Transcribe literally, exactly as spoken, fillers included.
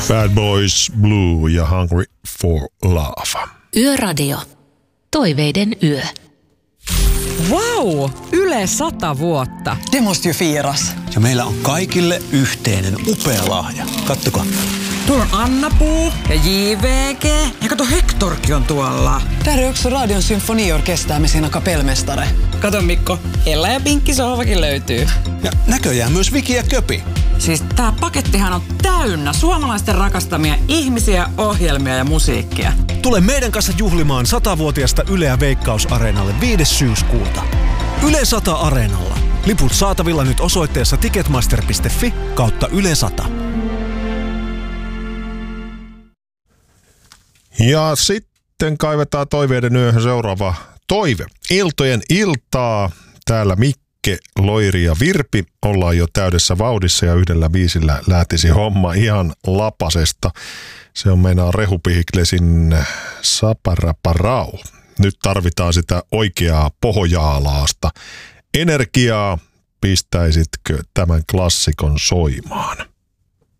Bad Boys Blue ja Hungry for Love. Yöradio. Toiveiden yö. Vau! Yle sata vuotta. Det måste ju firas. Ja meillä on kaikille yhteinen upea lahja. Kattokaa. Tuolla on Anna-Puu ja J V G. Ja kato, Hektorkin on tuolla. Där är också Radion symfoniorkester med sina kapellmästare. Kato Mikko, Ella ja Pinkki sohvakin löytyy. Ja näköjään myös Viki ja Köpi. Siis tää pakettihan on täynnä suomalaisten rakastamia ihmisiä, ohjelmia ja musiikkia. Tule meidän kanssa juhlimaan satavuotiasta Yleä Veikkaus-areenalle viides syyskuuta. Yle sata Areenalla. Liput saatavilla nyt osoitteessa ticketmaster piste fi kautta Yle sata. Ja sitten kaivetaan toiveiden yöhön seuraava toive. Iltojen iltaa. Täällä Mikke, Loiri ja Virpi. Ollaan jo täydessä vauhdissa ja yhdellä biisillä lähtisi homma ihan lapasesta. Se on meinaa Rehupihiklesin Saparaparau. Nyt tarvitaan sitä oikeaa pohjaalaasta energiaa. Pistäisitkö tämän klassikon soimaan?